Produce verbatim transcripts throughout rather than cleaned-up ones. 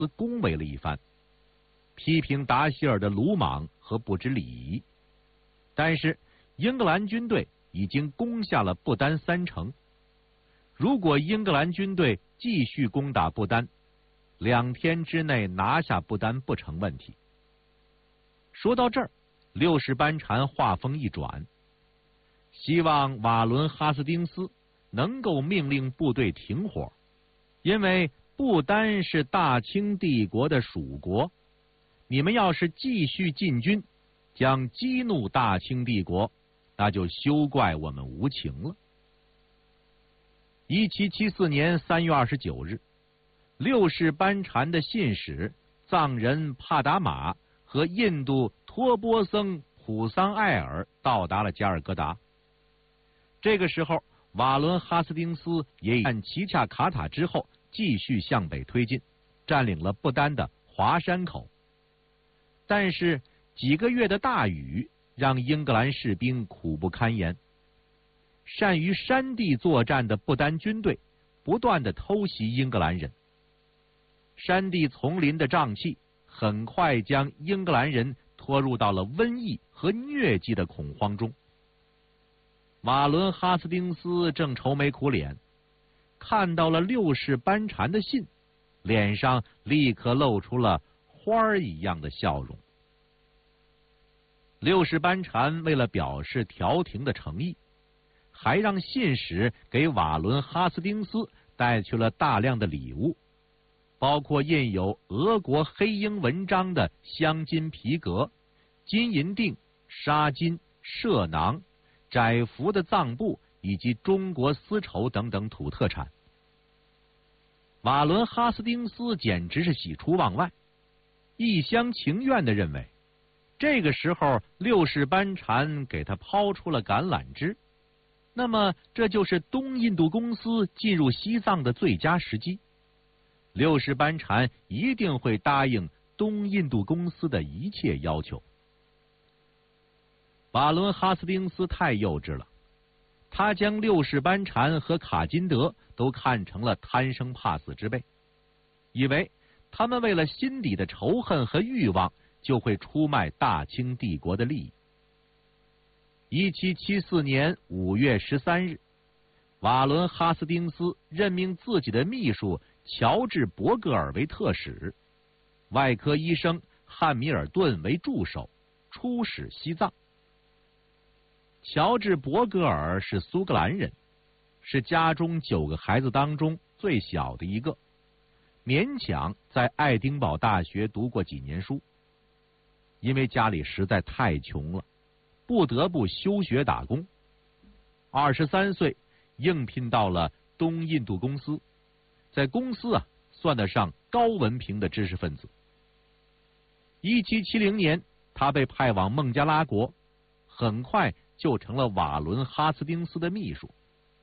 恭维了一番，批评达希尔的鲁莽和不知礼仪。但是英格兰军队已经攻下了不丹三城，如果英格兰军队继续攻打不丹，两天之内拿下不丹不成问题。说到这儿，六世班禅话锋一转，希望瓦伦哈斯丁斯能够命令部队停火，因为不丹是大清帝国的属国，你们要是继续进军，将激怒大清帝国，那就休怪我们无情了。一七七四年三月二十九日，六世班禅的信使藏人帕达玛和印度托钵僧普桑艾尔到达了加尔各答。这个时候，瓦伦哈斯丁斯也以按奇恰卡塔之后，继续向北推进，占领了不丹的华山口。但是几个月的大雨让英格兰士兵苦不堪言，善于山地作战的不丹军队不断的偷袭英格兰人。山地丛林的瘴气很快将英格兰人拖入到了瘟疫和疟疾的恐慌中。瓦伦哈斯丁斯正愁眉苦脸，看到了六世班禅的信，脸上立刻露出了花儿一样的笑容。六世班禅为了表示调停的诚意，还让信使给瓦伦哈斯丁斯带去了大量的礼物，包括印有俄国黑鹰文章的镶金皮革、金银锭、纱巾、射囊、窄幅的藏布以及中国丝绸等等土特产。瓦伦哈斯丁斯简直是喜出望外，一厢情愿地认为，这个时候六世班禅给他抛出了橄榄枝，那么这就是东印度公司进入西藏的最佳时机。六世班禅一定会答应东印度公司的一切要求。瓦伦哈斯丁斯太幼稚了，他将六世班禅和卡金德都看成了贪生怕死之辈，以为他们为了心底的仇恨和欲望就会出卖大清帝国的利益。一七七四年五月十三日，瓦伦哈斯丁斯任命自己的秘书乔治·伯格尔为特使，外科医生汉米尔顿为助手，出使西藏。乔治·伯格尔是苏格兰人，是家中九个孩子当中最小的一个，勉强在爱丁堡大学读过几年书。因为家里实在太穷了，不得不休学打工。二十三岁应聘到了东印度公司，在公司啊算得上高文凭的知识分子。一七七零年，他被派往孟加拉国，很快就成了瓦伦哈斯丁斯的秘书。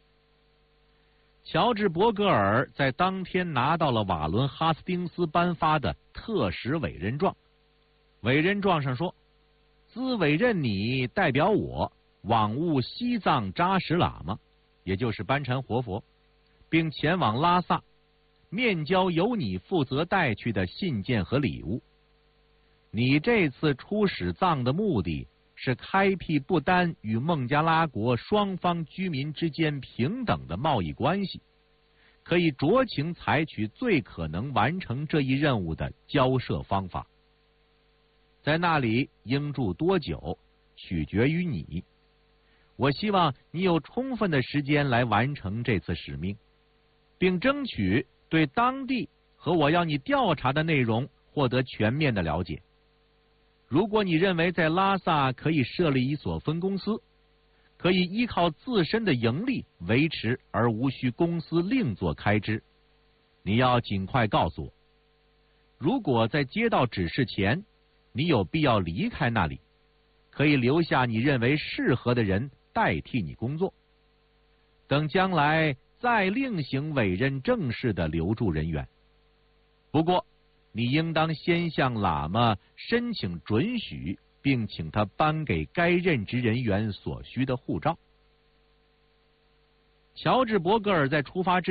乔治·伯格尔在当天拿到了瓦伦哈斯丁斯颁发的特使委任状，委任状上说，兹委任你代表我往务西藏扎什喇嘛，也就是班禅活佛，并前往拉萨，面交由你负责带去的信件和礼物。你这次出使藏的目的是开辟不丹与孟加拉国双方居民之间平等的贸易关系，可以酌情采取最可能完成这一任务的交涉方法。在那里应住多久，取决于你。我希望你有充分的时间来完成这次使命，并争取对当地和我要你调查的内容获得全面的了解。如果你认为在拉萨可以设立一所分公司，可以依靠自身的盈利维持而无需公司另作开支，你要尽快告诉我。如果在接到指示前，你有必要离开那里，可以留下你认为适合的人代替你工作，等将来再另行委任正式的留驻人员。不过你应当先向喇嘛申请准许，并请他颁给该任职人员所需的护照。乔治·伯格尔在出发之